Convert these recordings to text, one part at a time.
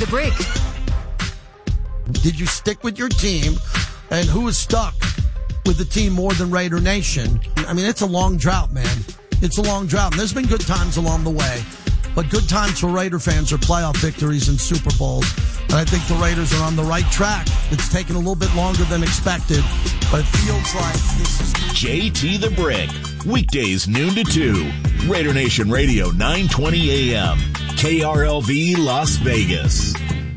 break. Did you stick with your team? And who is stuck with the team more than Raider Nation? I mean, it's a long drought, man. It's a long drought. And there's been good times along the way. But good times for Raider fans are playoff victories and Super Bowls. And I think the Raiders are on the right track. It's taken a little bit longer than expected, but it feels like this is... JT the Brick. Weekdays noon to 2. Raider Nation Radio 920 AM. KRLV Las Vegas.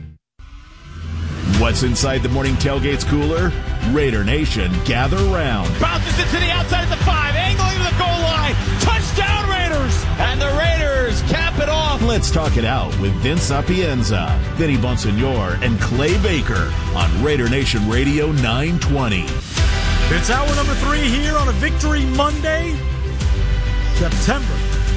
What's inside the morning tailgate's cooler? Raider Nation, gather round. Bounces it to the outside of the 5, angling to the goal line. Touchdown Raiders! And the Raiders cap it off. Let's talk it out with Vince Sapienza, Vinny Bonsignor, and Clay Baker on Raider Nation Radio 920. It's hour number 3 here on a Victory Monday, September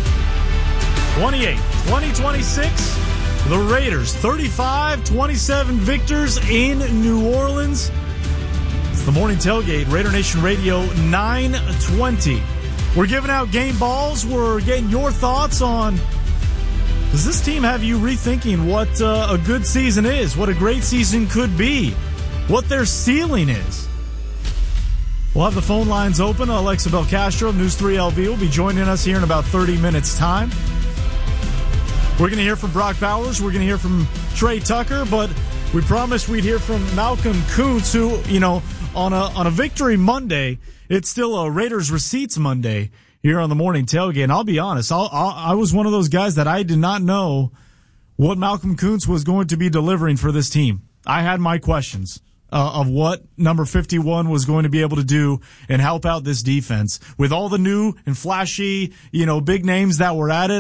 28, 2026. The Raiders, 35-27 victors in New Orleans. It's the morning tailgate, Raider Nation Radio 920. We're giving out game balls. We're getting your thoughts on, does this team have you rethinking what a good season is, what a great season could be, what their ceiling is? We'll have the phone lines open. Alexa Belcastro of News 3 LV will be joining us here in about 30 minutes' time. We're going to hear from Brock Bowers. We're going to hear from Trey Tucker, but we promised we'd hear from Malcolm Koonce, who, you know, on a Victory Monday, it's still a Raiders Receipts Monday here on the morning tailgate. And I'll be honest, I was one of those guys that I did not know what Malcolm Koonce was going to be delivering for this team. I had my questions of what number 51 was going to be able to do and help out this defense. With all the new and flashy, you know, big names that were added,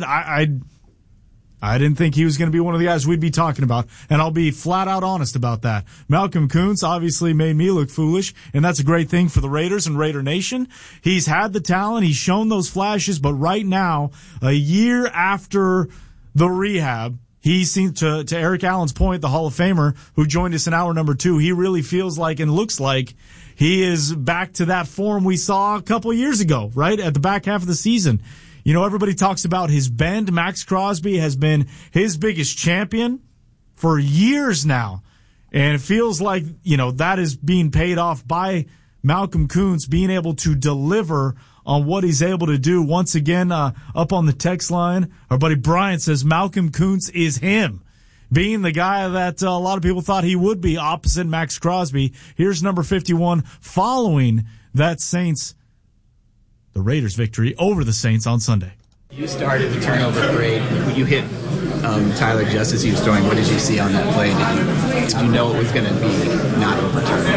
I didn't think he was going to be one of the guys we'd be talking about, and I'll be flat out honest about that. Malcolm Koonce obviously made me look foolish, and that's a great thing for the Raiders and Raider Nation. He's had the talent, he's shown those flashes, but right now, a year after the rehab, he seems to Eric Allen's point, the Hall of Famer who joined us in hour number 2, he really feels like and looks like he is back to that form we saw a couple years ago, right, at the back half of the season. You know, everybody talks about his bend. Max Crosby has been his biggest champion for years now. And it feels like, you know, that is being paid off by Malcolm Koonce being able to deliver on what he's able to do. Once again, up on the text line, our buddy Brian says Malcolm Koonce is him, being the guy that a lot of people thought he would be opposite Max Crosby. Here's number 51 following that the Raiders' victory over the Saints on Sunday. You started the turnover parade. When you hit Tyler just as he was throwing, what did you see on that play? Did you know it was going to be not overturned?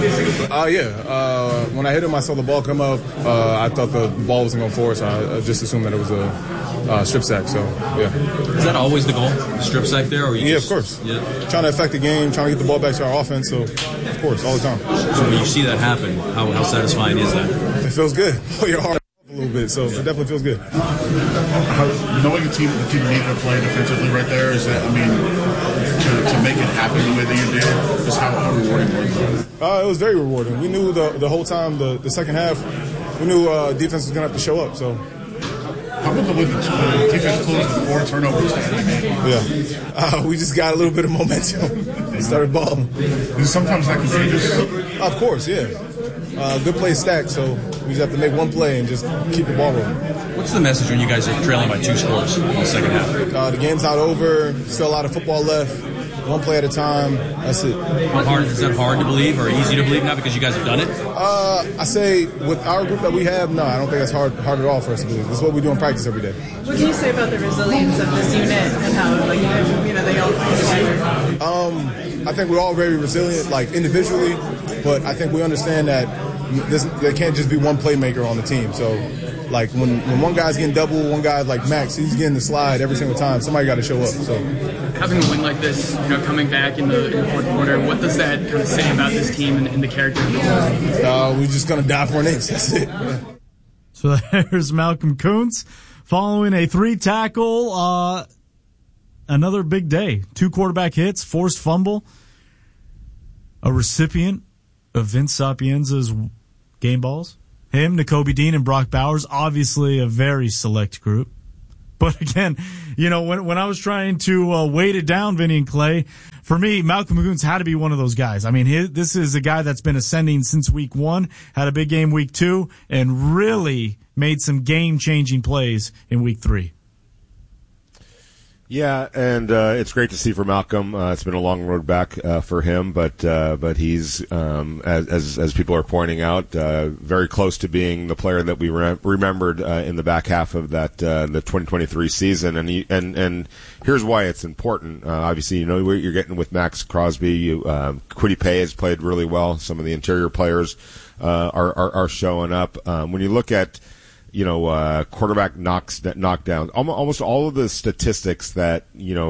When I hit him, I saw the ball come up. I thought the ball wasn't going forward, so I just assumed that it was a strip sack. So, yeah. Is that always the goal, strip sack there? Or of course. Yeah. Trying to affect the game, trying to get the ball back to our offense. So, of course, all the time. So when you see that happen, how satisfying is that? It feels good. Pull your heart a little bit, so it definitely feels good. Knowing the team needs to play defensively right there, is that, I mean, to make it happen the way that you did, just how rewarding was it? It was very rewarding. We knew the whole time, the second half, we knew defense was going to have to show up. So, how about the way the defense closed with 4 turnovers? Yeah, we just got a little bit of momentum. We started balling. And sometimes that can change. Of course, yeah. Good play stacked, so we just have to make one play and just keep the ball rolling. What's the message when you guys are trailing by 2 scores in the second half? The game's not over. Still a lot of football left. One play at a time. That's it. Is that hard to believe or easy to believe now because you guys have done it? I say with our group that we have, no, I don't think that's hard at all for us to believe. This is what we do in practice every day. What can you say about the resilience of this unit and how, they all play together? I think we're all very resilient, individually, but I think we understand that there can't just be one playmaker on the team. So, when one guy's getting double, one guy like Max, he's getting the slide every single time. Somebody got to show up. So, having a win like this, coming back in the fourth quarter, what does that kind of say about this team and the character of the team? We're just gonna die for an inch. That's it. So there's Malcolm Koonce following a 3-tackle. Another big day. 2 quarterback hits, forced fumble. A recipient of Vince Sapienza's game balls. Him, Nakobe Dean, and Brock Bowers. Obviously a very select group. But again, when I was trying to weight it down, Vinny and Clay, for me, Malcolm Kuntz had to be one of those guys. I mean, this is a guy that's been ascending since week 1, had a big game week 2, and really made some game-changing plays in week 3. Yeah, and it's great to see for Malcolm. It's been a long road back for him, but he's as people are pointing out, very close to being the player that we remembered in the back half of that the 2023 season. And here's why it's important. Obviously, what you're getting with Max Crosby. Kwity Paye has played really well. Some of the interior players are showing up. When you look at quarterback knockdowns. Almost all of the statistics that,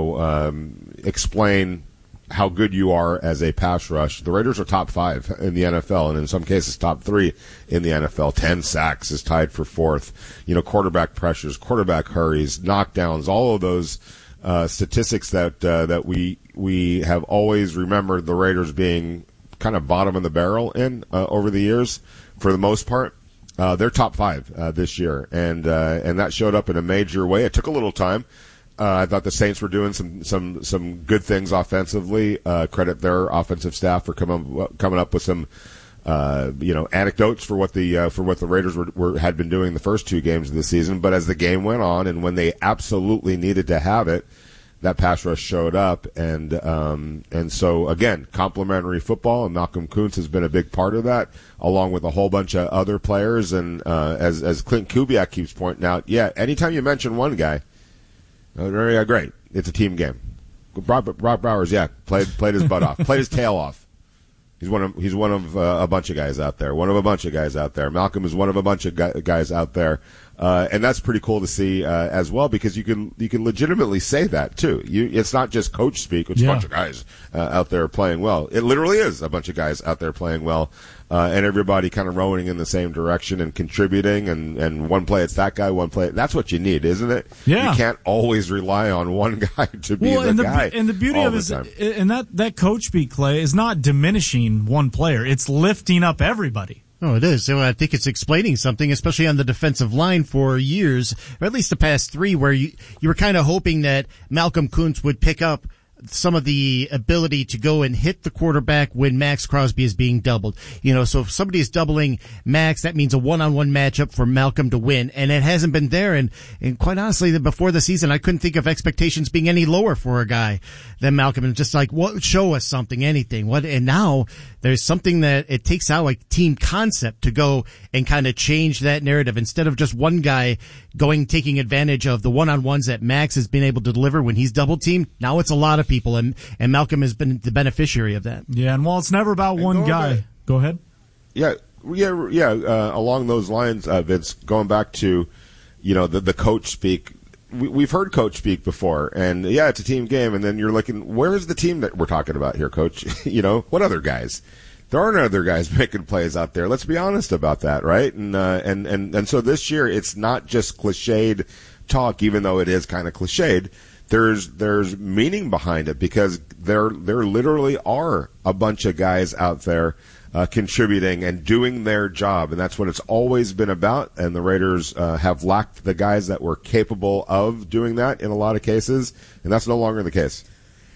explain how good you are as a pass rush. The Raiders are top 5 in the NFL, and in some cases top 3 in the NFL. 10 sacks is tied for 4th. Quarterback pressures, quarterback hurries, knockdowns, all of those statistics that we have always remembered the Raiders being kind of bottom of the barrel in over the years for the most part. They're top 5 this year, and that showed up in a major way. It took a little time. I thought the Saints were doing some good things offensively. Credit their offensive staff for coming up with some anecdotes for what the Raiders had been doing the first 2 games of the season. But as the game went on, and when they absolutely needed to have it, that pass rush showed up, and so again, complimentary football, and Malcolm Kuntz has been a big part of that, along with a whole bunch of other players. And as Clint Kubiak keeps pointing out, anytime you mention one guy, great, it's a team game. Brock Bowers, played his butt off, played his tail off. He's one of a bunch of guys out there. Malcolm is one of a bunch of guys out there. And that's pretty cool to see as well, because you can legitimately say that too. It's not just coach speak; it's a bunch of guys out there playing well. It literally is a bunch of guys out there playing well, and everybody kind of rowing in the same direction and contributing. And one play it's that guy, one play that's what you need, isn't it? Yeah. You can't always rely on one guy to be the guy. And the beauty of it is, and that coach speak, Clay, is not diminishing one player; it's lifting up everybody. Oh, it is. So I think it's explaining something, especially on the defensive line for years, or at least the past 3, where you were kind of hoping that Malcolm Kuntz would pick up some of the ability to go and hit the quarterback when Max Crosby is being doubled. So if somebody is doubling Max, that means a one-on-one matchup for Malcolm to win. And it hasn't been there. And quite honestly, before the season, I couldn't think of expectations being any lower for a guy than Malcolm. And just like, show us something, anything. And now there's something that it takes out like team concept to go and kind of change that narrative. Instead of just one guy taking advantage of the one-on-ones that Max has been able to deliver when he's double teamed, now it's a lot of people, and Malcolm has been the beneficiary of that. Yeah, and while it's never about one guy, go ahead. Yeah. Along those lines, Vince, going back to, the coach speak. We've heard coach speak before, and it's a team game, and then you're looking, where's the team that we're talking about here, coach? What other guys? There aren't other guys making plays out there. Let's be honest about that, right? And so this year, it's not just cliched talk, even though it is kind of cliched. There's meaning behind it, because there literally are a bunch of guys out there contributing and doing their job, and that's what it's always been about. And the Raiders have lacked the guys that were capable of doing that in a lot of cases, and that's no longer the case.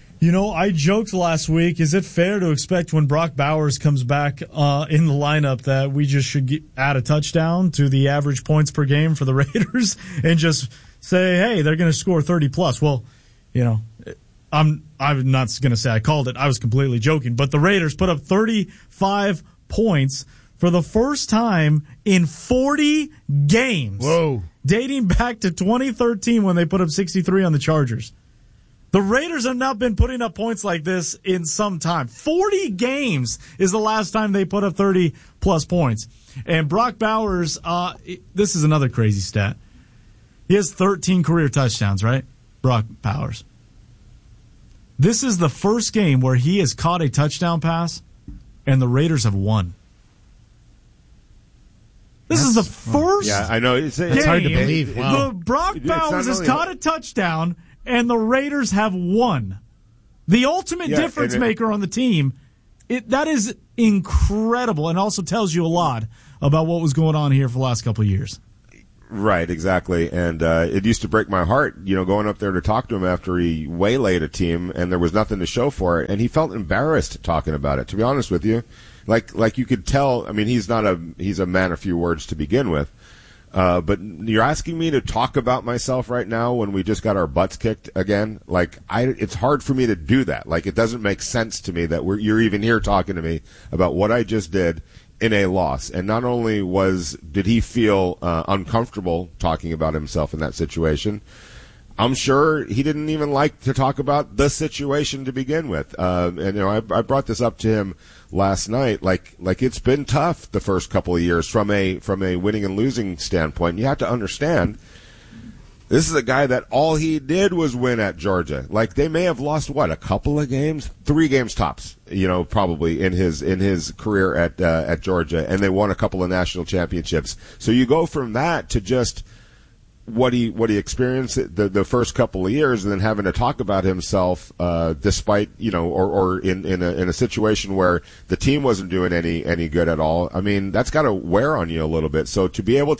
I joked last week, is it fair to expect when Brock Bowers comes back in the lineup that we just should add a touchdown to the average points per game for the Raiders and just say, hey, they're going to score 30+? Well, I'm not going to say I called it. I was completely joking. But the Raiders put up 35 points for the first time in 40 games. Whoa. Dating back to 2013 when they put up 63 on the Chargers. The Raiders have not been putting up points like this in some time. 40 games is the last time they put up 30-plus points. And Brock Bowers, this is another crazy stat. He has 13 career touchdowns, right? Brock Bowers. This is the first game where he has caught a touchdown pass, and the Raiders have won. This is the first Yeah, I know. It's hard to believe. Wow. Brock Bowers has caught a touchdown, and the Raiders have won. The ultimate difference maker on the team. That is incredible, and also tells you a lot about what was going on here for the last couple of years. Right, exactly. And it used to break my heart, going up there to talk to him after he waylaid a team and there was nothing to show for it. And he felt embarrassed talking about it, to be honest with you. Like you could tell, I mean, he's a man of few words to begin with. But you're asking me to talk about myself right now when we just got our butts kicked again? It's hard for me to do that. It doesn't make sense to me that you're even here talking to me about what I just did in a loss. And not only did he feel uncomfortable talking about himself in that situation, I'm sure he didn't even like to talk about the situation to begin with. And I brought this up to him last night. Like it's been tough the first couple of years from a winning and losing standpoint. You have to understand, this is a guy that all he did was win at Georgia. They may have lost a couple of games, 3 games tops, probably in his career at Georgia, and they won a couple of national championships. So you go from that to just what he experienced the first couple of years, and then having to talk about himself despite or in a situation where the team wasn't doing any good at all. I mean, that's got to wear on you a little bit. So to be able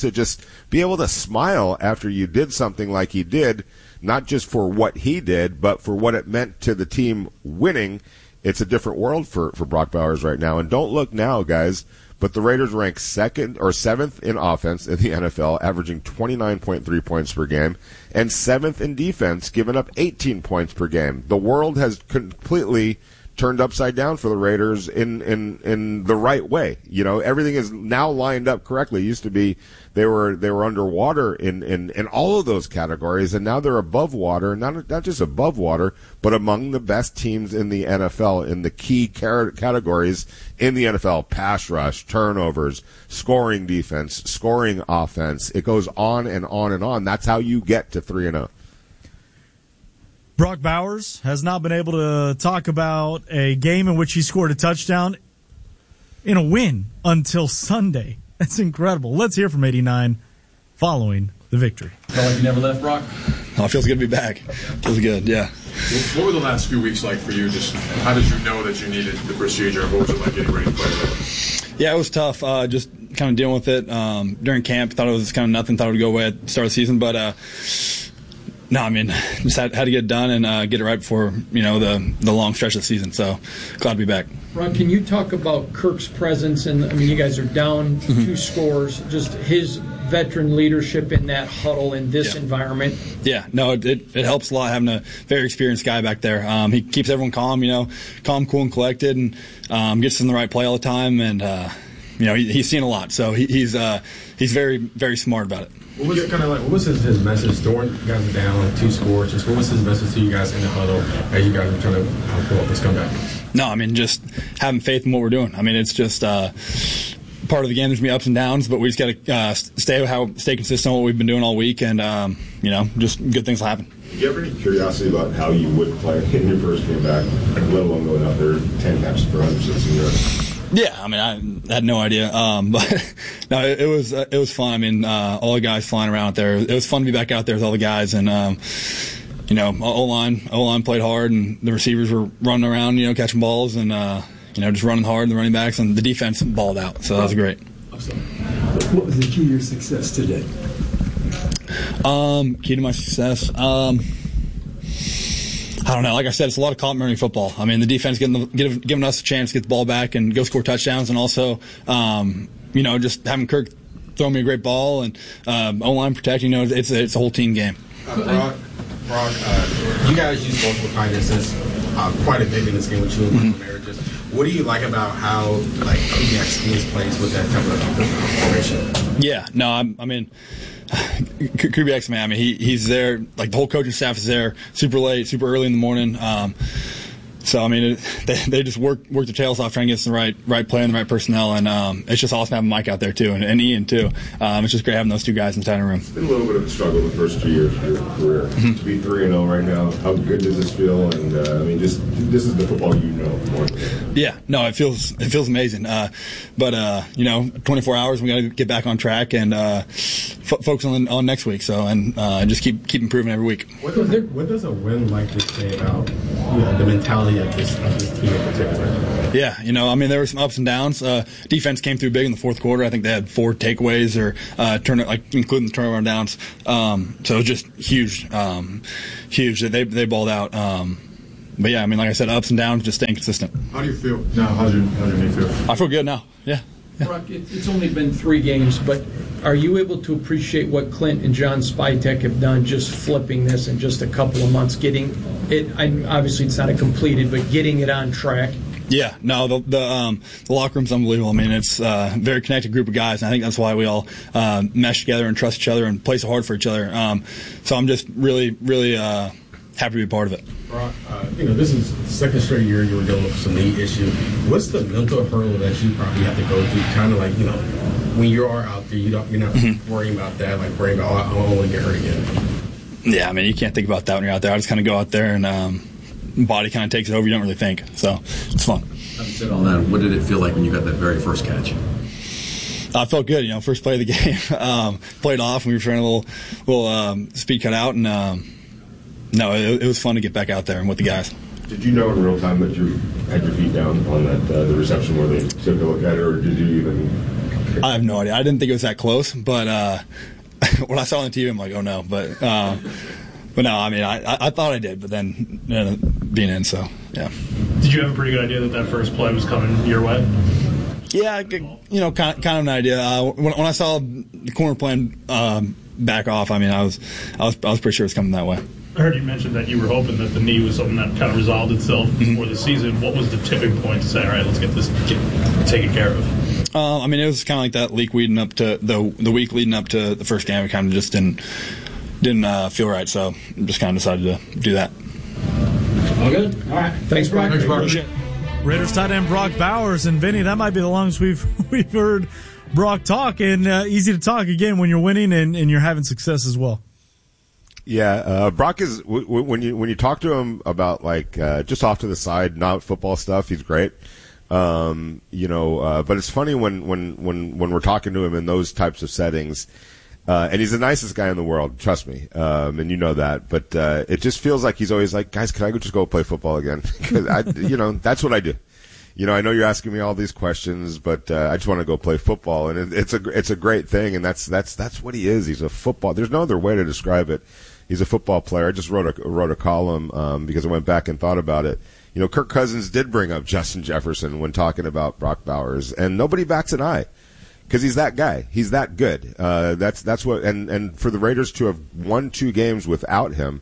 to smile after you did something like he did, not just for what he did, but for what it meant to the team winning, it's a different world for Brock Bowers right now. And don't look now, guys, but the Raiders rank 2nd or 7th in offense in the NFL, averaging 29.3 points per game, and 7th in defense, giving up 18 points per game. The world has completely turned upside down for the Raiders in the right way. Everything is now lined up correctly. It used to be they were underwater in all of those categories, and now they're above water, not just above water, but among the best teams in the NFL in the key categories in the NFL: pass rush, turnovers, scoring defense, scoring offense. It goes on and on and on. That's how you get to 3-0. Brock Bowers has not been able to talk about a game in which he scored a touchdown in a win until Sunday. That's incredible. Let's hear from 89 following the victory. Felt like you never left, Brock? Oh, it feels good to be back. Feels good, yeah. What were the last few weeks like for you? Just how did you know that you needed the procedure? What was it like getting ready to play? Yeah, it was tough. Just kind of dealing with it during camp. Thought it was kind of nothing. Thought it would go away at the start of the season, but no, I mean, just had to get it done and get it right before the long stretch of the season. So glad to be back. Ron, can you talk about Kirk's presence? And I mean, you guys are down 2 scores. Just his veteran leadership in that huddle in this environment. Yeah, no, it helps a lot having a very experienced guy back there. He keeps everyone calm, calm, cool, and collected, and gets in the right play all the time. And he's seen a lot, so he's very, very smart about it. What was it kind of like? What was his message during you guys were down 2 scores? Just what was his message to you guys in the huddle as you guys were trying to pull off this comeback? No, I mean, just having faith in what we're doing. I mean, it's just part of the game. There's gonna be ups and downs, but we just got to stay consistent with what we've been doing all week, and just good things will happen. Did you have any curiosity about how you would play in your first game back, let alone going out there 10 catches for 160 yards? Yeah, I mean, I had no idea, but no, it was fun. I mean, all the guys flying around out there. It was fun to be back out there with all the guys, and O-line played hard, and the receivers were running around, catching balls, and just running hard, and the running backs, and the defense balled out. So that was great. What was the key to your success today? Key to my success. I don't know. Like I said, it's a lot of complementary football. I mean, the defense giving us a chance to get the ball back and go score touchdowns, and also, just having Kirk throw me a great ball and O-line protecting. It's a whole team game. Brock, you guys use multiple tight ends quite a bit in this game with you and marriages. What do you like about how Kubiak schemes plays with that type of formation? Yeah, no, I mean. Kubiak's man. I mean, he's there. Like the whole coaching staff is there, super late, super early in the morning. So I mean, they just work their tails off trying to get us the right play and the right personnel, and it's just awesome having Mike out there too, and Ian too. It's just great having those 2 guys in the tight end room. It's been a little bit of a struggle the first 2 years of your career. To be 3-0 right now, how good does this feel? And I mean, this is the football more. Yeah, no, it feels amazing. But 24 hours, we got to get back on track and focus on next week. So and just keep improving every week. What does a win like this say about the mentality of this team in particular? Yeah, I mean, there were some ups and downs. Defense came through big in the fourth quarter. I think they had 4 takeaways, or including the turnover downs. So it was just huge. They balled out. But yeah, I mean, like I said, ups and downs, just staying consistent. How do you feel now? How's your knee feel? I feel good now. Yeah. Brock, it's only been 3 games, but are you able to appreciate what Clint and John Spytek have done, just flipping this in just a couple of months, getting it? Obviously, it's not completed, but getting it on track. Yeah, no, the locker room's unbelievable. I mean, it's a very connected group of guys, and I think that's why we all mesh together and trust each other and play so hard for each other. So I'm just really, really happy to be a part of it. Brock, this is the second straight year you were dealing with some knee issue. What's the mental hurdle that you probably have to go through, kind of like, when you are out there, you're not worrying about that, like worrying about, I don't want to get hurt again? Yeah, I mean, you can't think about that when you're out there. I just kind of go out there and body kind of takes it over. You don't really think. So it's fun. Having said all that, what did it feel like when you got that very first catch? I felt good. First play of the game, played off, and we were trying a little speed cut out, and no, it was fun to get back out there and with the guys. Did you know in real time that you had your feet down on that the reception where they took a look at it, or did you even? I have no idea. I didn't think it was that close, but when I saw it on TV, I'm like, oh no. But no, I mean, I thought I did, but then being in, so yeah. Did you have a pretty good idea that first play was coming your way? Yeah, kind of an idea. When I saw the corner playing back off, I mean, I was pretty sure it was coming that way. I heard you mention that you were hoping that the knee was something that kind of resolved itself before the season. What was the tipping point to say, all right, let's get this taken care of? I mean, it was kind of like that week leading up to the week leading up to the first game. We kind of just didn't feel right, so just kind of decided to do that. All good. All right. Thanks, Brock. Thanks, Brock. Raiders tight end Brock Bowers, and Vinny, that might be the longest we've heard Brock talk, and easy to talk again when you're winning and you're having success as well. Yeah, Brock is when you talk to him about just off to the side, not football stuff. He's great, but it's funny when we're talking to him in those types of settings, and he's the nicest guy in the world. Trust me, and you know that. But it just feels like he's always like, guys, can I just go play football again? Because that's what I do. I know you're asking me all these questions, but I just want to go play football, and it's a great thing, and that's what he is. He's a football. There's no other way to describe it. He's a football player. I just wrote a column because I went back and thought about it. Kirk Cousins did bring up Justin Jefferson when talking about Brock Bowers, and nobody bats an eye because he's that guy. He's that good. That's what. And for the Raiders to have won 2 games without him,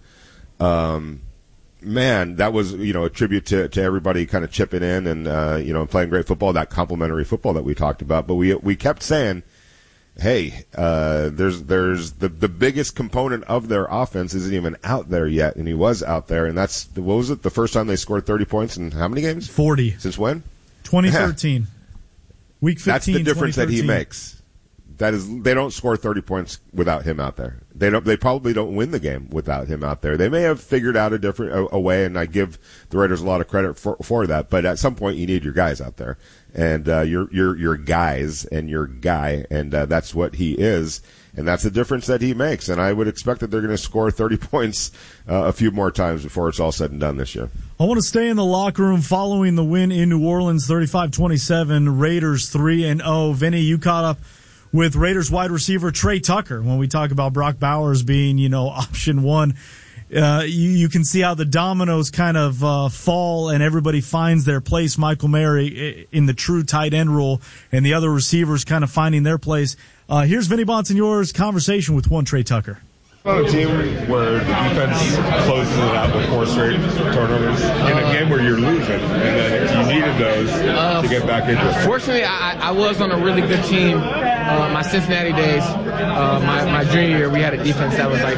man, that was a tribute to everybody kind of chipping in and playing great football, that complimentary football that we talked about. But we kept saying, hey, there's the biggest component of their offense isn't even out there yet, and he was out there, and that's what was it? The first time they scored 30 points in how many games? 40. Since when? 2013. Yeah. Week 15. That's the difference that he makes. That is, they don't score 30 points without him out there. They probably don't win the game without him out there. They may have figured out a way, and I give the Raiders a lot of credit for that. But at some point, you need your guys out there, and your guys and your guy, and that's what he is, and that's the difference that he makes. And I would expect that they're going to score 30 points a few more times before it's all said and done this year. I want to stay in the locker room following the win in New Orleans, 35-27. Raiders 3-0. Vinny, you caught up with Raiders wide receiver Trey Tucker when we talk about Brock Bowers being, option one. You can see how the dominoes kind of fall and everybody finds their place. Michael Mayer in the true tight end role and the other receivers kind of finding their place. Here's Vinny Bonsignore's conversation with one Trey Tucker. On a team where the defense closes it out with 4 straight turnovers in a game where you're losing, and then you needed those to get back into it. Fortunately, I was on a really good team. My Cincinnati days, my junior year, we had a defense that was like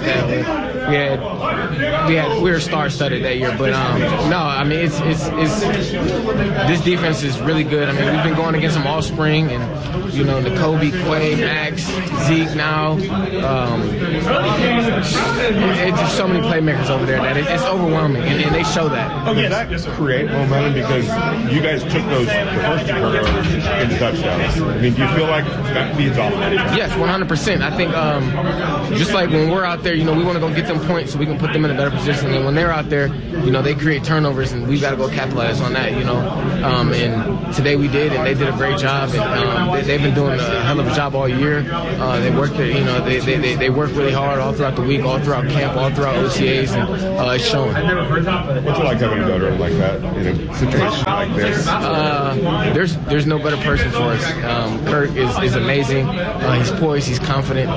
that. We were star-studded that year, but no, I mean it's this defense is really good. I mean we've been going against them all spring, and N'Kobe, Quay, Max, Zeke now. It's just so many playmakers over there that it's overwhelming, and they show that. Does that just create momentum because you guys took the first 2 turnovers into touchdowns? I mean, do you feel like that feeds off? Yes, 100%. I think just like when we're out there, we want to go get them them points so we can put them in a better position. And when they're out there, they create turnovers, and we've got to go capitalize on that, And today we did, and they did a great job. And they've been doing a hell of a job all year. They worked, they work really hard all throughout the week, all throughout camp, all throughout OTAs, and it's showing. What's it like having a veteran like that in a situation like this? There's no better person for us. Kirk is amazing. He's poised. He's confident.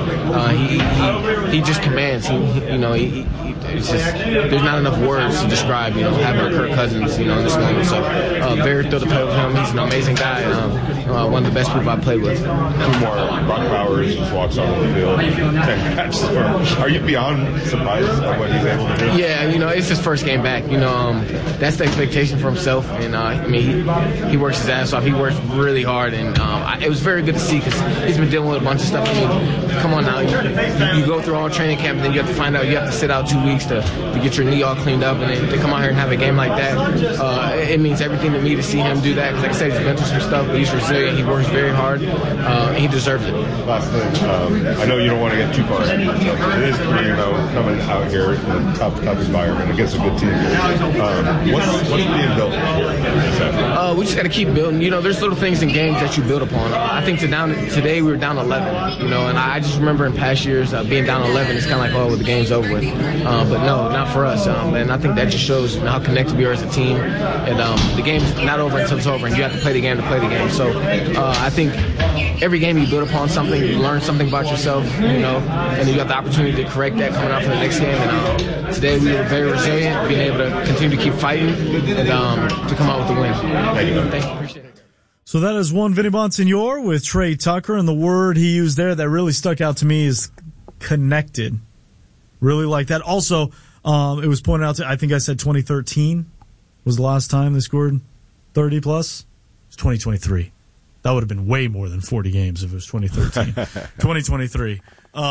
He just commands. It's just, there's not enough words to describe, having a Kirk Cousins, in this moment. So very thrilled to play with him. He's an amazing guy. One of the best people I've played with. 2 more Brock Bowers just walks on the field, 10 catches. Are you beyond surprised at what he's able to do? Yeah, it's his first game back. That's the expectation for himself. And he works his ass off. He works really hard, and it was very good to see because he's been dealing with a bunch of stuff. Come on now, you go through all training camp, and then you have to find out you have to sit out 2 weeks to get your knee all cleaned up, and then to come out here and have a game like that, it means everything to me to see him do that. Because like I said, he's been through some stuff, but he's resilient. He works very hard. He deserves it. Last thing, I know you don't want to get too far into it. It is pretty, coming out here in a tough environment against a good team. What's being built here? We just got to keep building. There's little things in games that you build upon. I think today we were down 11. And I just remember in past years being down 11. It's kind of like, well, the game's over with. But no, not for us. And I think that just shows how connected we are as a team. And the game's not over until it's over, and you have to play the game to play the game. So I think every game you build upon something, you learn something about yourself, and you got the opportunity to correct that coming out for the next game. And today we were very resilient, being able to continue to keep fighting and to come out with the win. Thank you. Appreciate it. So that is one Vinny Bonsignore with Trey Tucker, and the word he used there that really stuck out to me is connected. Really like that. Also, it was pointed out I think I said 2013 was the last time they scored 30 plus. It's 2023. That would have been way more than 40 games if it was 2013. 2023.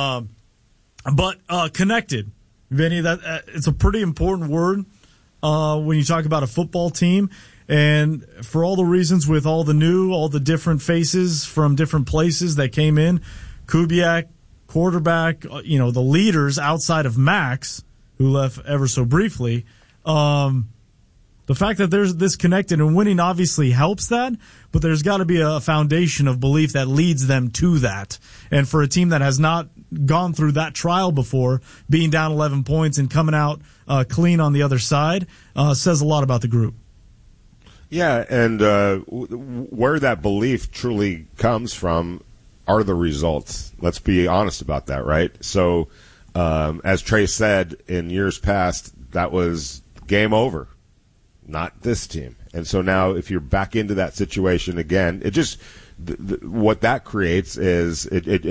But connected, Vinny, it's a pretty important word when you talk about a football team. And for all the reasons with all the different faces from different places that came in, Kubiak, quarterback, the leaders outside of Max, who left ever so briefly, the fact that there's this connected and winning obviously helps that, but there's got to be a foundation of belief that leads them to that. And for a team that has not gone through that trial before, being down 11 points and coming out clean on the other side, says a lot about the group. Yeah, and where that belief truly comes from are the results. Let's be honest about that, right? So, as Trey said, in years past, that was game over. Not this team. And so now if you're back into that situation again, it just what that creates is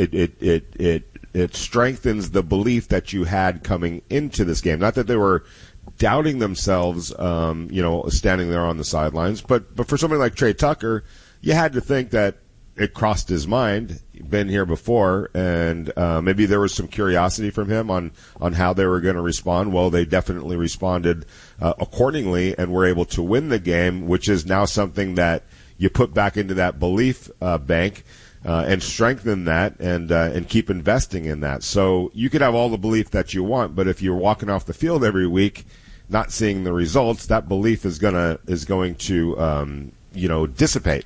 it strengthens the belief that you had coming into this game. Not that they were doubting themselves, standing there on the sidelines, but for somebody like Trey Tucker, you had to think that it crossed his mind, been here before, and maybe there was some curiosity from him on how they were going to respond. Well, they definitely responded accordingly and were able to win the game, which is now something that you put back into that belief bank and strengthen that and keep investing in that. So you could have all the belief that you want, but if you're walking off the field every week not seeing the results, that belief is going to dissipate.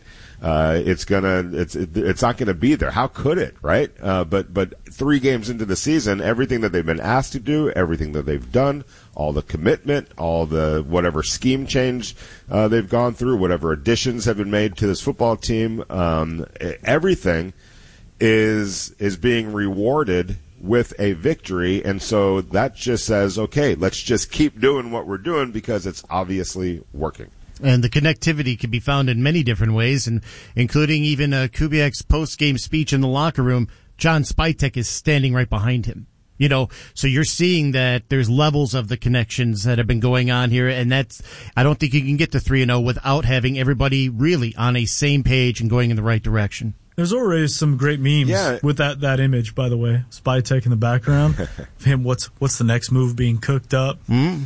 It's not gonna be there. How could it, right? But 3 games into the season, everything that they've been asked to do, everything that they've done, all the commitment, all the whatever scheme change they've gone through, whatever additions have been made to this football team, everything is being rewarded with a victory, and so that just says, okay, let's just keep doing what we're doing because it's obviously working. And the connectivity can be found in many different ways, and including even Kubiak's post-game speech in the locker room. John Spytek is standing right behind him. So you're seeing that there's levels of the connections that have been going on here, and I don't think you can get to 3-0 without having everybody really on a same page and going in the right direction. There's already some great memes with that image, by the way. Spytek in the background. Him, what's the next move being cooked up?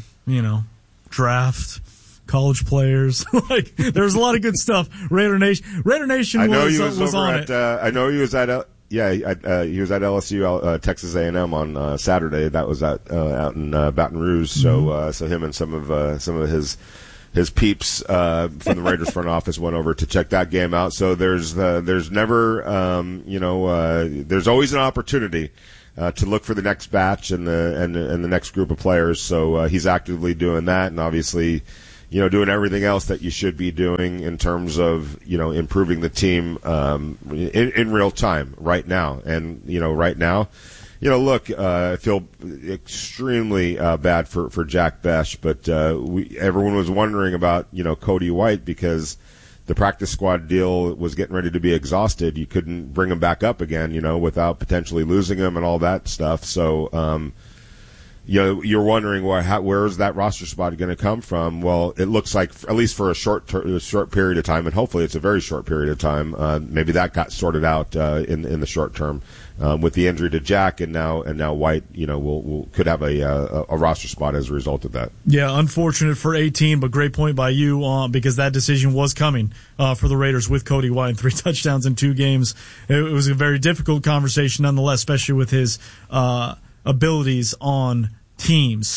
Draft. College players, there's a lot of good stuff. Raider Nation was on it. I know he was at Yeah, he was at LSU, Texas A&M on Saturday. That was out in Baton Rouge. So him and some of his peeps from the Raiders front office went over to check that game out. So there's never there's always an opportunity to look for the next batch and the next group of players. So he's actively doing that, and obviously, doing everything else that you should be doing in terms of improving the team in real time right now. And right now, look, I feel extremely bad for Jack Bech, but everyone was wondering about Cody White because the practice squad deal was getting ready to be exhausted. You couldn't bring him back up again, without potentially losing him and all that stuff. So, you're wondering where's that roster spot going to come from? Well, it looks like at least for a short period of time, and hopefully it's a very short period of time. Maybe that got sorted out in the short term with the injury to Jack, and now White, could have a roster spot as a result of that. Yeah, unfortunate for 18, but great point by you because that decision was coming for the Raiders with Cody White and 3 touchdowns in 2 games. It was a very difficult conversation nonetheless, especially with his abilities on teams.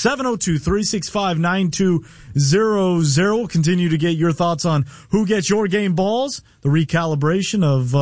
702-365-9200. We'll continue to get your thoughts on who gets your game balls, the recalibration of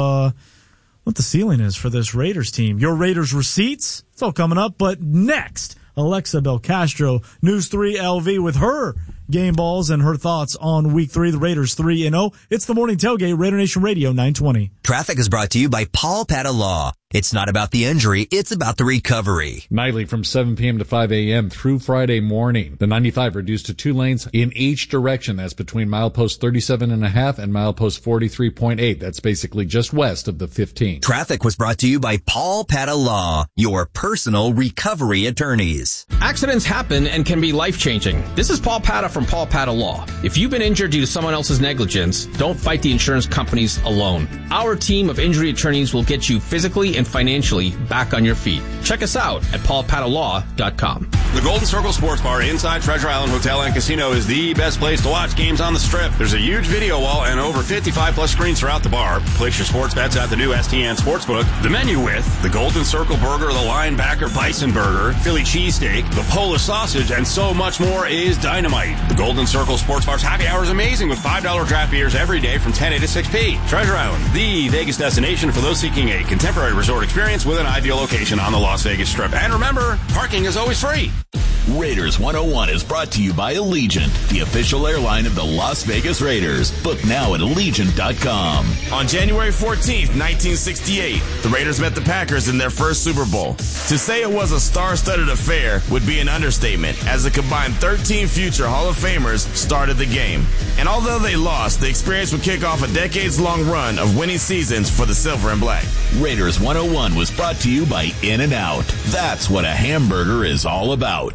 what the ceiling is for this Raiders team, your Raiders receipts. It's all coming up, but next, Alexa Belcastro, News 3 LV with her game balls and her thoughts on Week 3, the Raiders 3-0. It's the Morning Tailgate, Raider Nation Radio 920. Traffic is brought to you by Paul Pata Law. It's not about the injury, it's about the recovery. Nightly from 7 p.m. to 5 a.m. through Friday morning. The 95 reduced to 2 lanes in each direction. That's between milepost 37.5 and milepost 43.8. That's basically just west of the 15. Traffic was brought to you by Paul Pata Law, your personal recovery attorneys. Accidents happen and can be life-changing. This is Paul Pata from Paul Pata Law. If you've been injured due to someone else's negligence, don't fight the insurance companies alone. Our team of injury attorneys will get you physically and financially back on your feet. Check us out at paulpatalaw.com. The Golden Circle Sports Bar inside Treasure Island Hotel and Casino is the best place to watch games on the Strip. There's a huge video wall and over 55 plus screens throughout the bar. Place your sports bets at the new STN Sportsbook. The menu with the Golden Circle Burger, the Linebacker Bison Burger, Philly Cheesesteak, the Polish Sausage, and so much more is dynamite. The Golden Circle Sports Bar's happy hour is amazing with $5 draft beers every day from 10 a to 6 p. Treasure Island, the Vegas destination for those seeking a contemporary resort experience with an ideal location on the Las Vegas Strip. And remember, parking is always free. Raiders 101 is brought to you by Allegiant, the official airline of the Las Vegas Raiders. Book now at Allegiant.com. On January 14th, 1968, the Raiders met the Packers in their first Super Bowl. To say it was a star-studded affair would be an understatement, as the combined 13 future Hall of Famers started the game. And although they lost, the experience would kick off a decades-long run of winning seasons for the Silver and Black. Raiders 101 was brought to you by In-N-Out. That's what a hamburger is all about.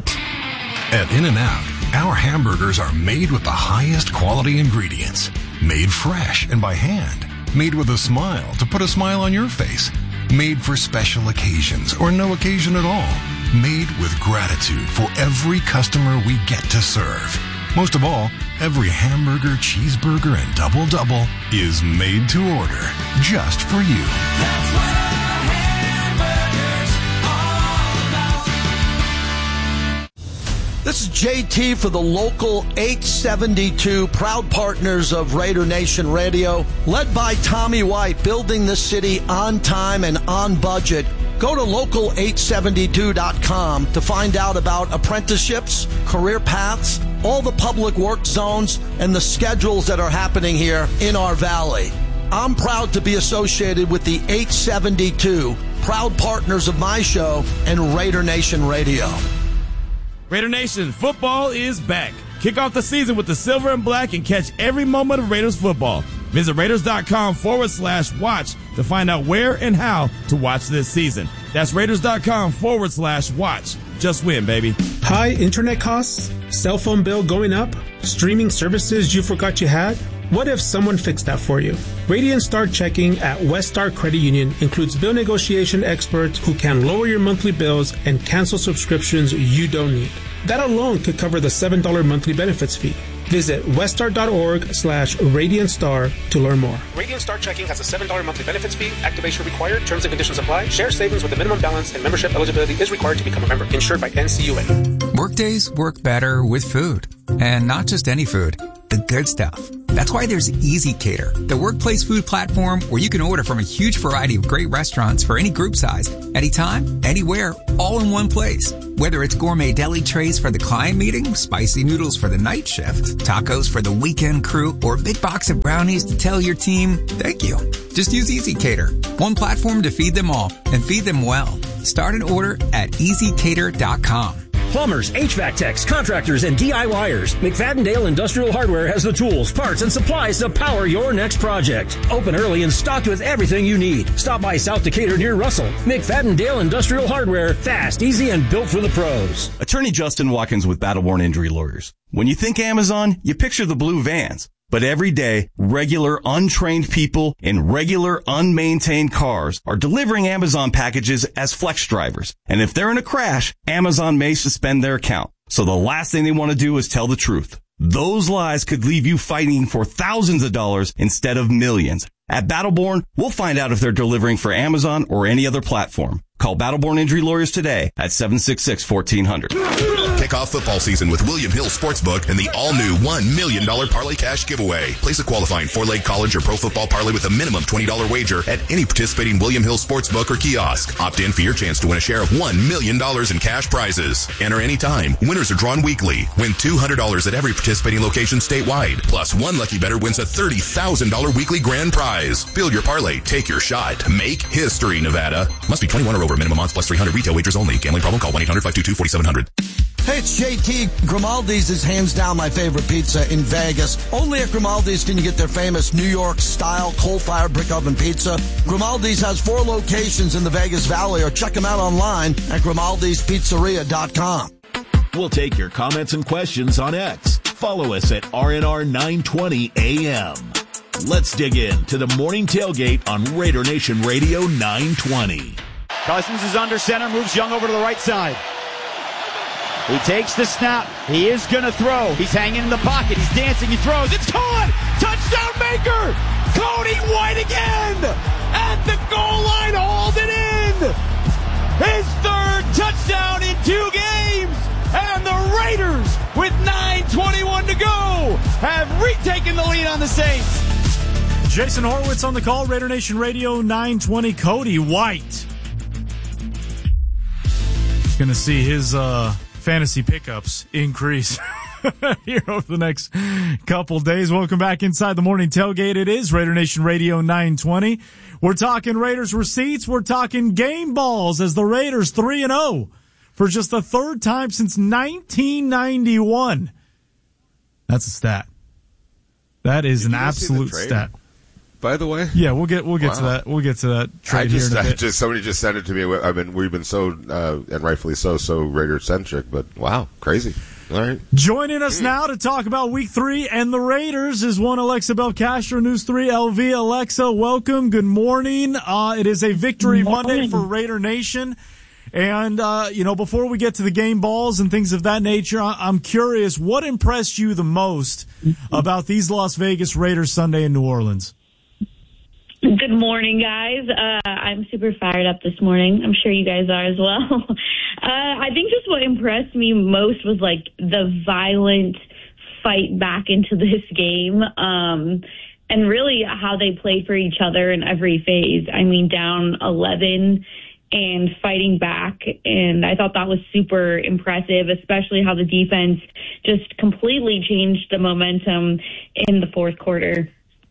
At In-N-Out, our hamburgers are made with the highest quality ingredients. Made fresh and by hand. Made with a smile to put a smile on your face. Made for special occasions or no occasion at all. Made with gratitude for every customer we get to serve. Most of all, every hamburger, cheeseburger, and double-double is made to order just for you. That's what This is JT for the local 872, proud partners of Raider Nation Radio, led by Tommy White, building the city on time and on budget. Go to local872.com to find out about apprenticeships, career paths, all the public work zones, and the schedules that are happening here in our valley. I'm proud to be associated with the 872, proud partners of my show and Raider Nation Radio. Raider Nation, football is back. Kick off the season with the Silver and Black and catch every moment of Raiders football. Visit Raiders.com/watch to find out where and how to watch this season. That's Raiders.com/watch. Just win, baby. High internet costs? Cell phone bill going up? Streaming services you forgot you had? What if someone fixed that for you? Radiant Start Checking at West Star Credit Union includes bill negotiation experts who can lower your monthly bills and cancel subscriptions you don't need. That alone could cover the $7 monthly benefits fee. Visit weststar.org/RadiantStar to learn more. Radiant Star Checking has a $7 monthly benefits fee. Activation required. Terms and conditions apply. Share savings with a minimum balance and membership eligibility is required to become a member. Insured by NCUA. Workdays work better with food. And not just any food. The good stuff. That's why there's ezCater, the workplace food platform where you can order from a huge variety of great restaurants for any group size, anytime, anywhere, all in one place. Whether it's gourmet deli trays for the client meeting, spicy noodles for the night shift, tacos for the weekend crew, or a big box of brownies to tell your team, thank you. Just use ezCater, one platform to feed them all and feed them well. Start an order at ezCater.com. Plumbers, HVAC techs, contractors, and DIYers. McFadden-Dale Industrial Hardware has the tools, parts, and supplies to power your next project. Open early and stocked with everything you need. Stop by South Decatur near Russell. McFadden-Dale Industrial Hardware. Fast, easy, and built for the pros. Attorney Justin Watkins with Battleborn Injury Lawyers. When you think Amazon, you picture the blue vans. But every day, regular, untrained people in regular, unmaintained cars are delivering Amazon packages as flex drivers. And if they're in a crash, Amazon may suspend their account. So the last thing they want to do is tell the truth. Those lies could leave you fighting for thousands of dollars instead of millions. At Battleborn, we'll find out if they're delivering for Amazon or any other platform. Call Battleborn Injury Lawyers today at 766-1400. Kick off football season with William Hill Sportsbook and the all-new $1 million parlay cash giveaway. Place a qualifying 4-leg college or pro football parlay with a minimum $20 wager at any participating William Hill Sportsbook or kiosk. Opt in for your chance to win a share of $1 million in cash prizes. Enter anytime. Winners are drawn weekly. Win $200 at every participating location statewide. Plus, one lucky bettor wins a $30,000 weekly grand prize. Build your parlay. Take your shot. Make history, Nevada. Must be 21 or over. Minimum odds plus 300. Retail wagers only. Gambling problem? Call 1-800-522-4700. Hey, it's JT. Grimaldi's is hands down my favorite pizza in Vegas. Only at Grimaldi's can you get their famous New York-style coal-fired brick oven pizza. Grimaldi's has 4 locations in the Vegas Valley, or check them out online at Grimaldi'sPizzeria.com. We'll take your comments and questions on X. Follow us at RNR 920 AM. Let's dig in to the morning tailgate on Raider Nation Radio 920. Cousins is under center, moves Young over to the right side. He takes the snap. He is going to throw. He's hanging in the pocket. He's dancing. He throws. It's caught! Touchdown maker! Cody White again! At the goal line, hauled it in! His 3rd touchdown in 2 games! And the Raiders, with 9:21 to go, have retaken the lead on the Saints. Jason Horwitz on the call, Raider Nation Radio 920. Cody White going to see his fantasy pickups increase here over the next couple days. Welcome back inside the morning tailgate. It is Raider Nation Radio 920. We're talking Raiders receipts. We're talking game balls as the Raiders 3-0 for just the 3rd time since 1991. That's a stat. That is an absolute stat. By the way, yeah, we'll get to that. We'll get to that trade here in a bit. Somebody just sent it to me. We've been so and rightfully so Raider centric, but wow, crazy. All right. Joining us now to talk about Week 3 and the Raiders is one Alexa Belcastro, News 3 LV. Alexa, welcome. Good morning. It is a Victory Monday for Raider Nation. And, before we get to the game balls and things of that nature, I'm curious, what impressed you the most about these Las Vegas Raiders Sunday in New Orleans? Good morning, guys. I'm super fired up this morning. I'm sure you guys are as well. I think just what impressed me most was, the violent fight back into this game, and really how they play for each other in every phase. I mean, down 11 and fighting back, and I thought that was super impressive, especially how the defense just completely changed the momentum in the 4th quarter.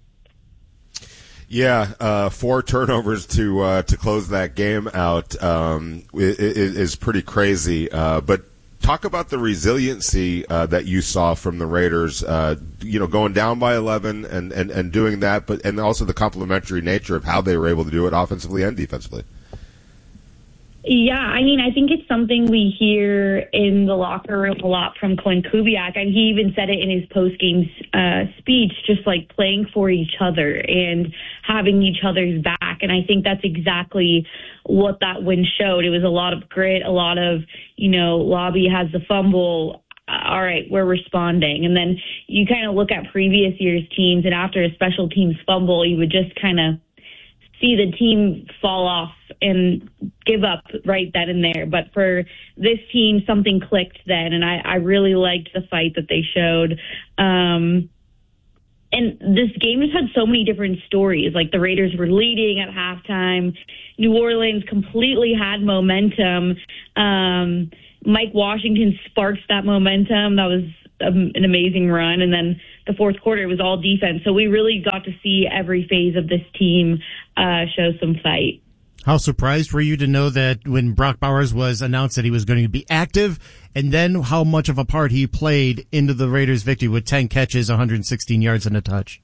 Yeah, 4 turnovers to close that game out is pretty crazy. But talk about the resiliency that you saw from the Raiders. Going down by 11 and doing that, and also the complementary nature of how they were able to do it offensively and defensively. Yeah, I mean, I think it's something we hear in the locker room a lot from Klint Kubiak, and he even said it in his post-game speech, just like playing for each other and having each other's back. And I think that's exactly what that win showed. It was a lot of grit, a lot of, Lobby has the fumble. All right, we're responding. And then you kind of look at previous year's teams, and after a special teams fumble, you would just kind of see the team fall off and give up right then and there. But for this team, something clicked then, and I really liked the fight that they showed. And this game just had so many different stories. Like the Raiders were leading at halftime. New Orleans completely had momentum. Mike Washington sparked that momentum. That was an amazing run. And then the fourth quarter was all defense. So we really got to see every phase of this team show some fight. How surprised were you to know that when Brock Bowers was announced that he was going to be active, and then how much of a part he played into the Raiders' victory with 10 catches, 116 yards, and a touch?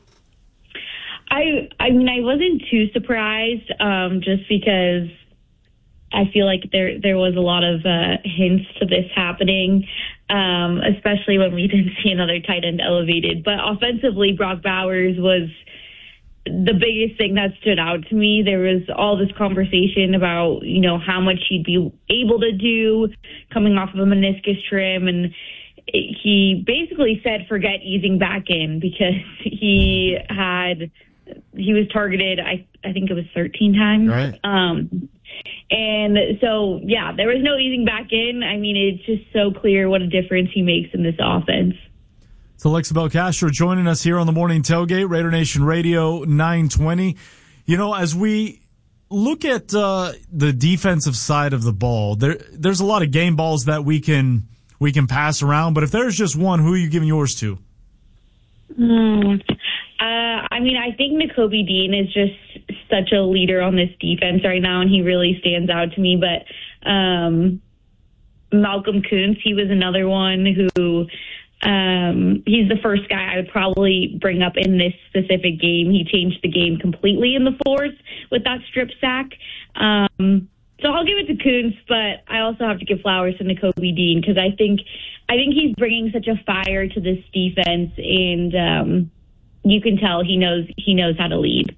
I mean, I wasn't too surprised, just because I feel like there was a lot of hints to this happening, especially when we didn't see another tight end elevated. But offensively, Brock Bowers was the biggest thing that stood out to me. There was all this conversation about, how much he'd be able to do coming off of a meniscus trim. And he basically said, forget easing back in, because he was targeted, I think it was 13 times. Right. And so, yeah, there was no easing back in. I mean, it's just so clear what a difference he makes in this offense. It's Alexa Belcastro joining us here on the Morning Tailgate, Raider Nation Radio 920. As we look at the defensive side of the ball, there's a lot of game balls that we can pass around, but if there's just one, who are you giving yours to? I mean, I think Nakobe Dean is just such a leader on this defense right now, and he really stands out to me. But Malcolm Kuntz, he was another one who he's the first guy I would probably bring up in this specific game. He changed the game completely in the fourth with that strip sack. So I'll give it to Kuntz, but I also have to give flowers to Nakobe Dean, because I think he's bringing such a fire to this defense, and you can tell he knows how to lead.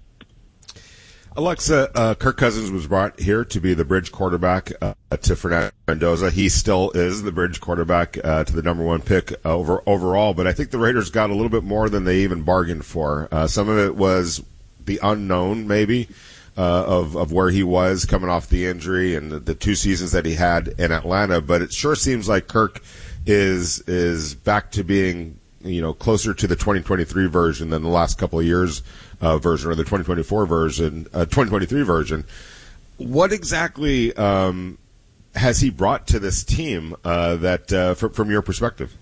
Alexa, Kirk Cousins was brought here to be the bridge quarterback to Fernando Mendoza. He still is the bridge quarterback to the number one pick overall, but I think the Raiders got a little bit more than they even bargained for. Some of it was the unknown, maybe, of where he was coming off the injury and the 2 seasons that he had in Atlanta, but it sure seems like Kirk is back to being closer to the 2023 version than the last couple of years version, or the 2024 version, 2023 version. What exactly has he brought to this team from your perspective?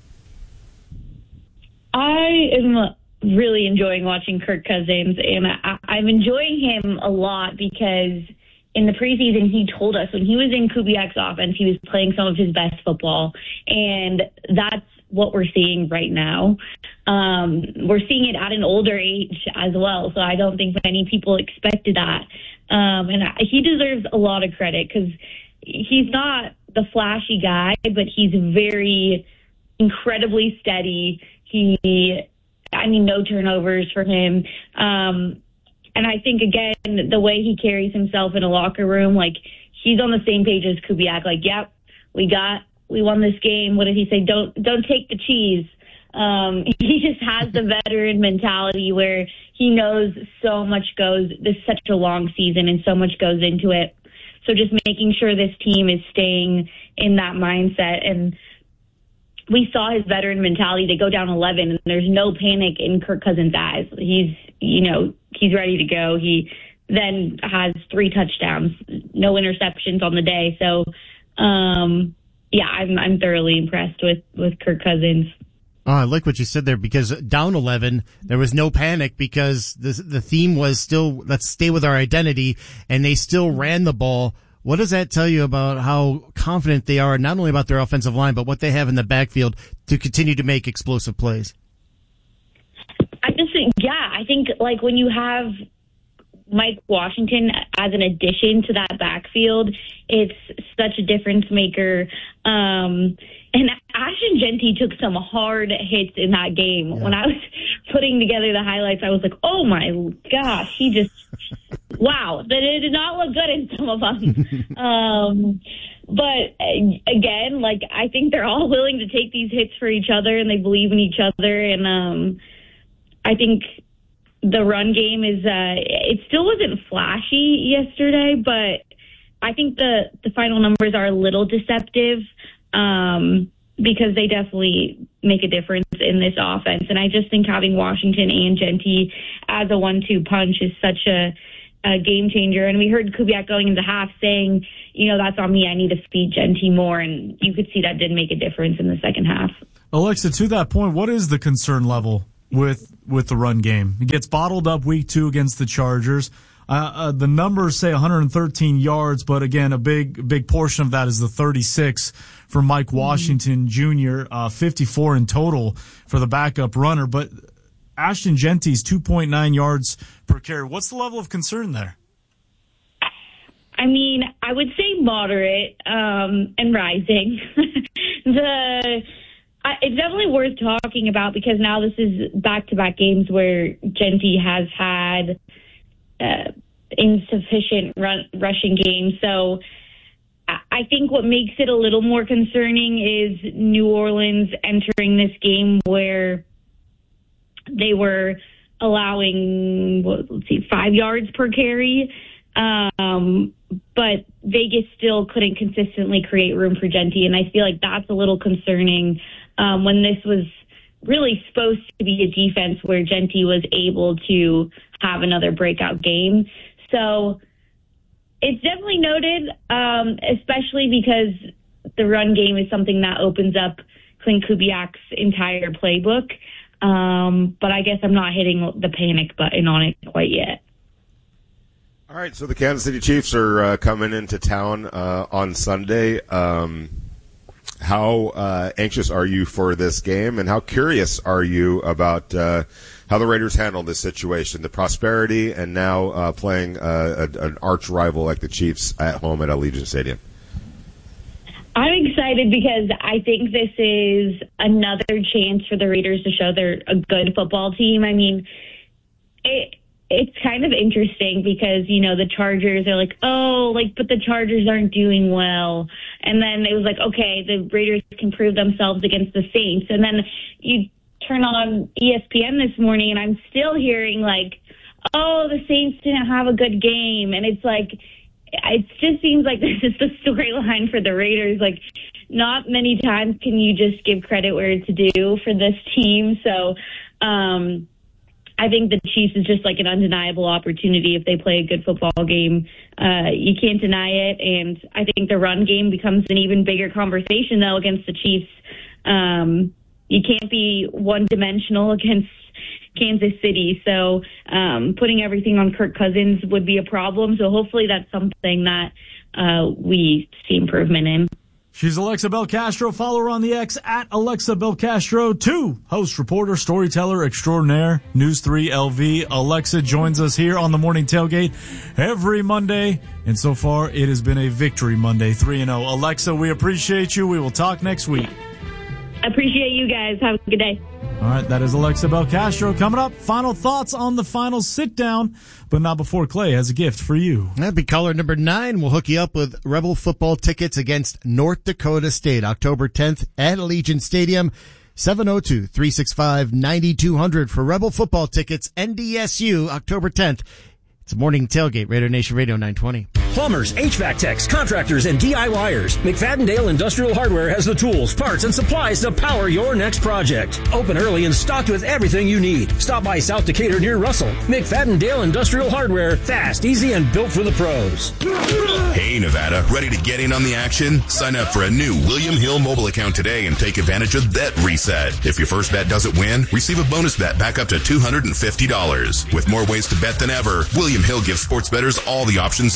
I am really enjoying watching Kirk Cousins, and I'm enjoying him a lot because in the preseason he told us when he was in Kubiak's offense, he was playing some of his best football, and that's what we're seeing right now. We're seeing it at an older age as well, so I don't think many people expected that. And he deserves a lot of credit because he's not the flashy guy, but he's very incredibly steady. No turnovers for him. And I think, again, the way he carries himself in a locker room, like, he's on the same page as Kubiak. Like, yep, we won this game. What did he say? Don't take the cheese. He just has the veteran mentality where he knows so much this is such a long season and so much goes into it. So just making sure this team is staying in that mindset. And we saw his veteran mentality. They go down 11 and there's no panic in Kirk Cousins' eyes. He's ready to go. He then has 3 touchdowns, no interceptions on the day. So, I'm thoroughly impressed with Kirk Cousins. Oh, I like what you said there, because down 11, there was no panic because the theme was still, let's stay with our identity, and they still ran the ball. What does that tell you about how confident they are, not only about their offensive line, but what they have in the backfield to continue to make explosive plays? I think like when you have Mike Washington as an addition to that backfield, it's such a difference maker. And Ashton Jeanty took some hard hits in that game. Yeah. When I was putting together the highlights, I was like, oh my gosh, he just, wow, that it did not look good in some of them. But again, like, I think they're all willing to take these hits for each other, and they believe in each other. And I think the run game is, it still wasn't flashy yesterday, but I think the final numbers are a little deceptive, because they definitely make a difference in this offense. And I just think having Washington and Jeanty as a 1-2 punch is such a game changer. And we heard Kubiak going into half saying, that's on me. I need to feed Jeanty more. And you could see that did make a difference in the second half. Alexa, to that point, what is the concern level with the run game? It gets bottled up week 2 against the Chargers. The numbers say 113 yards, but again, a big portion of that is the 36 for Mike Washington Jr., 54 in total for the backup runner. But Ashton Jeanty's 2.9 yards per carry. What's the level of concern there? I mean, I would say moderate and rising. It's definitely worth talking about because now this is back-to-back games where Jeanty has had insufficient rushing game. So I think what makes it a little more concerning is New Orleans entering this game where they were allowing, 5 yards per carry. But Vegas still couldn't consistently create room for Jeanty. And I feel like that's a little concerning when this was really supposed to be a defense where Jeanty was able to have another breakout game. So it's definitely noted, especially because the run game is something that opens up Clint Kubiak's entire playbook. But I guess I'm not hitting the panic button on it quite yet. All right, so the Kansas City Chiefs are coming into town on Sunday. How anxious are you for this game, and how curious are you about how the Raiders handle this situation, the prosperity, and now playing an arch rival like the Chiefs at home at Allegiant Stadium? I'm excited because I think this is another chance for the Raiders to show they're a good football team. I mean, it's kind of interesting because, the Chargers are but the Chargers aren't doing well. And then it was like, okay, the Raiders can prove themselves against the Saints. And then you turn on ESPN this morning and I'm still hearing the Saints didn't have a good game. And it's like, it just seems like this is the storyline for the Raiders. Not many times can you just give credit where it's due for this team. So, I think the Chiefs is just an undeniable opportunity if they play a good football game. You can't deny it, and I think the run game becomes an even bigger conversation, though, against the Chiefs. You can't be one-dimensional against Kansas City, so putting everything on Kirk Cousins would be a problem. So hopefully that's something that we see improvement in. She's Alexa Belcastro. Follow her on the X at Alexa Belcastro 2. Host, reporter, storyteller extraordinaire, News 3 LV. Alexa joins us here on the Morning Tailgate every Monday. And so far, it has been a victory Monday, 3-0. Alexa, we appreciate you. We will talk next week. I appreciate you guys. Have a good day. All right, that is Alexa Belcastro. Coming up, final thoughts on the final sit-down, but not before Clay has a gift for you. That'd be caller number 9. We'll hook you up with Rebel football tickets against North Dakota State, October 10th at Allegiant Stadium. 702-365-9200 for Rebel football tickets, NDSU, October 10th. It's Morning Tailgate, Raider Nation Radio 920. Plumbers, HVAC techs, contractors, and DIYers. McFadden-Dale Industrial Hardware has the tools, parts, and supplies to power your next project. Open early and stocked with everything you need. Stop by South Decatur near Russell. McFadden-Dale Industrial Hardware. Fast, easy, and built for the pros. Hey, Nevada, ready to get in on the action? Sign up for a new William Hill mobile account today and take advantage of Bet Reset. If your first bet doesn't win, receive a bonus bet back up to $250. With more ways to bet than ever, William Hill gives sports bettors all the options they want.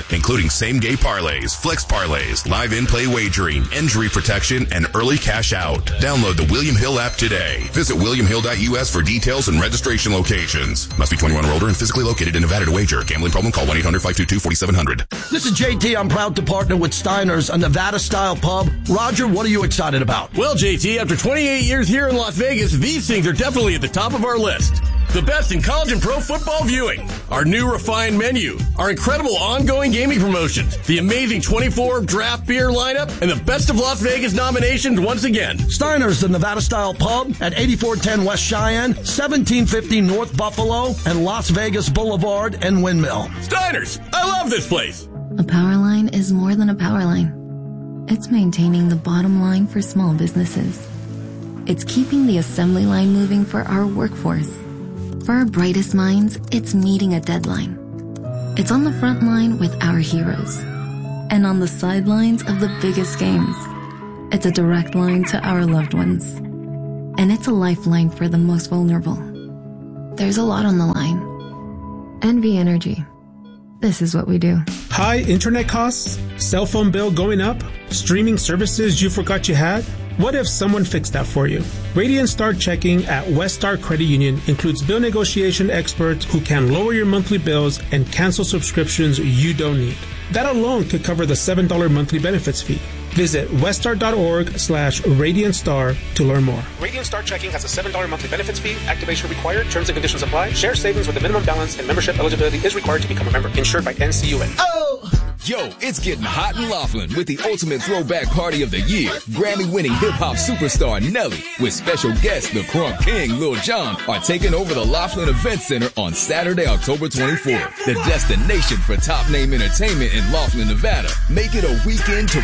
including same-game parlays, flex parlays, live in-play wagering, injury protection, and early cash out. Download the William Hill app today. Visit williamhill.us for details and registration locations. Must be 21 or older and physically located in Nevada to wager. Gambling problem? Call 1-800-522-4700. This is JT. I'm proud to partner with Steiner's, a Nevada-style pub. Roger, what are you excited about? Well, JT, after 28 years here in Las Vegas, these things are definitely at the top of our list. The best in college and pro football viewing, our new refined menu, our incredible ongoing gaming promotions, the amazing 24 draft beer lineup, and the Best of Las Vegas nominations once again. Steiner's, the Nevada-style pub at 8410 West Cheyenne, 1750 North Buffalo, and Las Vegas Boulevard and Windmill. Steiner's, I love this place. A power line is more than a power line. It's maintaining the bottom line for small businesses. It's keeping the assembly line moving for our workforce. For our brightest minds, it's meeting a deadline. It's on the front line with our heroes. And on the sidelines of the biggest games. It's a direct line to our loved ones. And it's a lifeline for the most vulnerable. There's a lot on the line. NV Energy. This is what we do. High internet costs? Cell phone bill going up? Streaming services you forgot you had? What if someone fixed that for you? Radiant Start Checking at West Star Credit Union includes bill negotiation experts who can lower your monthly bills and cancel subscriptions you don't need. That alone could cover the $7 monthly benefits fee. Visit weststar.org/RadiantStar to learn more. Radiant Start Checking has a $7 monthly benefits fee. Activation required. Terms and conditions apply. Share savings with a minimum balance and membership eligibility is required to become a member. Insured by NCUA. Oh! Yo, it's getting hot in Laughlin with the ultimate throwback party of the year. Grammy-winning hip-hop superstar Nelly with special guests the Crunk King, Lil Jon are taking over the Laughlin Event Center on Saturday, October 24th. The destination for top-name entertainment in Laughlin, Nevada. Make it a weekend to